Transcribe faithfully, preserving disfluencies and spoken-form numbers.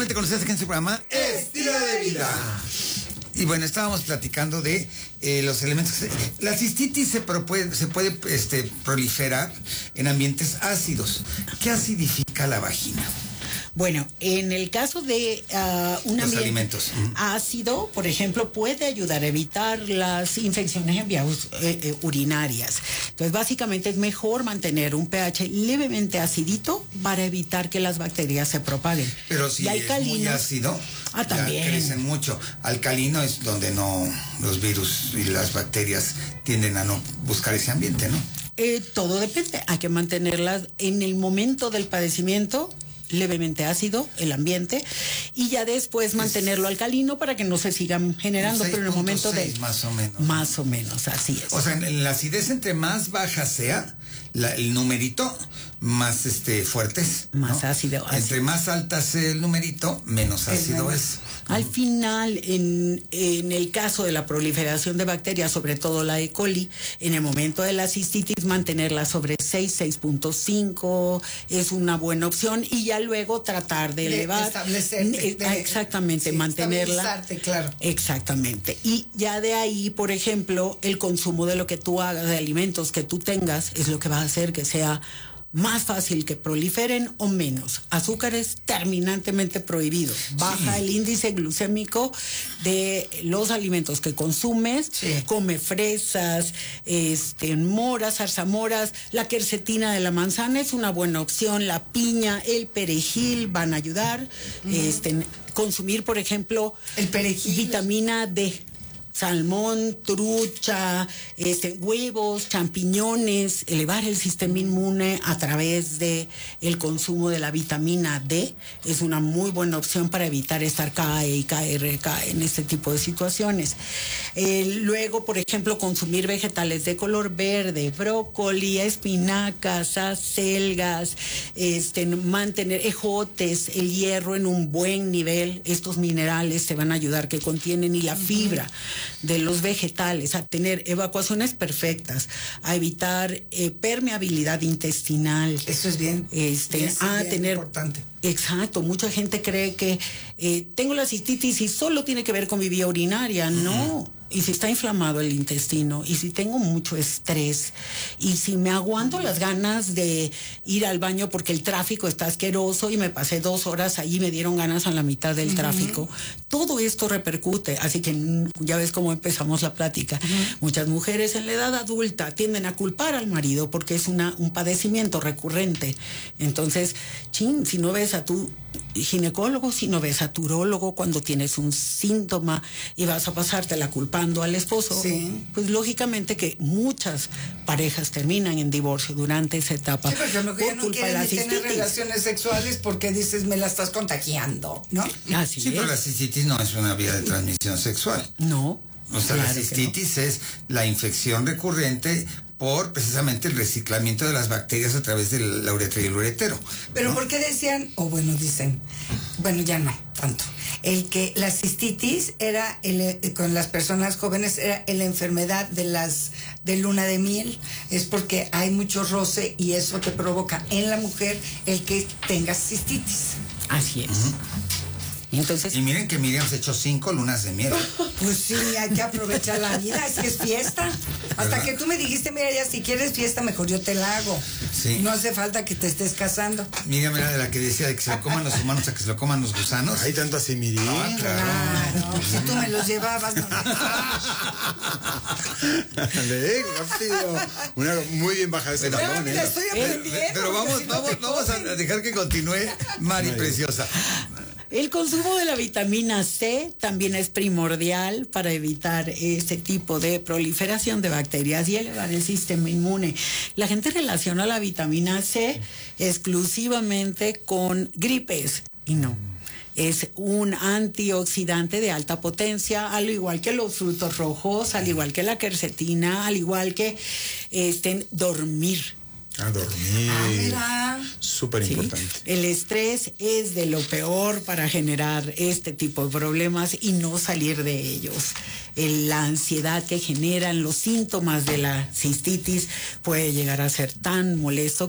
nuevamente con ustedes aquí en su programa Estilo de Vida. Y bueno, estábamos platicando de eh, los elementos. La cistitis se, puede, se puede este, proliferar en ambientes ácidos. ¿Qué acidifica la vagina? Bueno, en el caso de uh, un Los ambiente alimentos. ácido, por ejemplo, puede ayudar a evitar las infecciones en vías eh, eh, urinarias. Entonces, básicamente es mejor mantener un pH levemente acidito para evitar que las bacterias se propaguen. Pero si es muy ácido, ah, también. ya crecen mucho. Alcalino es donde no los virus y las bacterias tienden a no buscar ese ambiente, ¿no? Eh, todo depende. Hay que mantenerlas en el momento del padecimiento levemente ácido el ambiente y ya después mantenerlo alcalino para que no se sigan generando, pero en el momento de más o menos más o menos así es. O sea, en la acidez entre más baja sea la, el numerito, más este fuerte es, ¿no? Más ácido, ácido. Entre más alta sea el numerito, menos ácido es. es. Al final, en, en el caso de la proliferación de bacterias, sobre todo la E. coli, en el momento de la cistitis, mantenerla sobre seis, seis punto cinco es una buena opción y ya luego tratar de, de elevar. Establecer. De, de, exactamente, sí, mantenerla. Claro. Exactamente. Y ya de ahí, por ejemplo, el consumo de lo que tú hagas, de alimentos que tú tengas, es lo que va a hacer que sea más fácil que proliferen o menos. Azúcares terminantemente prohibidos. Baja sí. el índice glucémico de los alimentos que consumes. Sí. Come fresas, este, moras, zarzamoras. La quercetina de la manzana es una buena opción. La piña, el perejil van a ayudar. Mm. Este, consumir, por ejemplo, el perejil, vitamina D. Salmón, trucha, este, huevos, champiñones, elevar el sistema inmune a través de el consumo de la vitamina D es una muy buena opción para evitar estar cae y cae, recae en este tipo de situaciones. Eh, luego, por ejemplo, consumir vegetales de color verde, brócoli, espinacas, acelgas, este, mantener ejotes, el hierro en un buen nivel. Estos minerales te van a ayudar que contienen y la fibra de los vegetales, a tener evacuaciones perfectas, a evitar eh, permeabilidad intestinal. Eso es bien. Este, Eso a es bien tener. Importante. Exacto, mucha gente cree que eh, tengo la cistitis y solo tiene que ver con mi vía urinaria. Uh-huh. No. Y si está inflamado el intestino, y si tengo mucho estrés, y si me aguanto las ganas de ir al baño porque el tráfico está asqueroso y me pasé dos horas ahí y me dieron ganas a la mitad del uh-huh. tráfico, todo esto repercute. Así que ya ves cómo empezamos la plática. Uh-huh. Muchas mujeres en la edad adulta tienden a culpar al marido porque es una, un padecimiento recurrente. Entonces, chin, si no ves a tu ginecólogo, si no ves a tu urólogo cuando tienes un síntoma y vas a pasártela culpando al esposo, sí. pues lógicamente que muchas parejas terminan en divorcio durante esa etapa. Sí, porque no, por no culpa de la cistitis. Tener relaciones sexuales porque dices me la estás contagiando, ¿no? Así sí, es. Pero la cistitis no es una vía de transmisión sexual. No. O sea, claro, la cistitis no. es la infección recurrente por precisamente el reciclamiento de las bacterias a través de la uretra y el uretero. Pero ¿no? ¿por qué decían, o bueno, dicen, bueno, ya no tanto, el que la cistitis era, el, con las personas jóvenes, era la enfermedad de las de luna de miel? Es porque hay mucho roce y eso te provoca en la mujer el que tengas cistitis. Así es. Uh-huh. Entonces, y miren que Miriam se echó cinco lunas de miel. Pues sí, hay que aprovechar la vida, así es fiesta. Hasta ¿verdad? Que tú me dijiste, mira, ya si quieres fiesta, mejor yo te la hago. Sí. No hace falta que te estés casando. Miriam era de la que decía de que se lo coman los humanos a que se lo coman los gusanos. Hay tanto así, Miriam. Ah, claro. Claro, si tú me los llevabas. No. Una muy bien bajada ese balón, ¿eh? Estoy aprendiendo. Pero vamos, vamos, vamos a dejar que continúe Mari Mari. Preciosa. El consumo de la vitamina C también es primordial para evitar este tipo de proliferación de bacterias y elevar el sistema inmune. La gente relaciona la vitamina C exclusivamente con gripes y no. Es un antioxidante de alta potencia, al igual que los frutos rojos, al igual que la quercetina, al igual que este, dormir. A dormir. Ah, súper importante. Sí. El estrés es de lo peor para generar este tipo de problemas y no salir de ellos. El, la ansiedad que generan los síntomas de la cistitis puede llegar a ser tan molesto